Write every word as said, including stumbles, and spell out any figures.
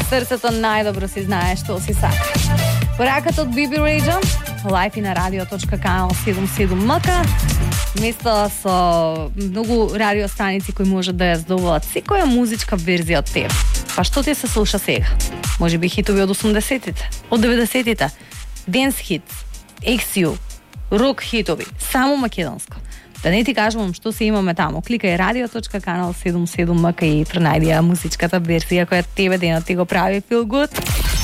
Срцето најдобро си знае што си сака. Пораката од би би Radio, лайф и на радио.канал седумдесет и седум ем ка. Место со многу радиостаници кои можат да ја здобуват секоја музичка верзија од теб. Па што ти се слуша сега? Може би хитови од осумдесетите, од деветдесетите, денс хит, екс ю, рок хитови, само македонско. Да не ти кажувам што се имаме таму. Кликај радио.канал седумдесет и седум ем ка и пронајди ја музичката верзија која тебе денот ти го прави feel good.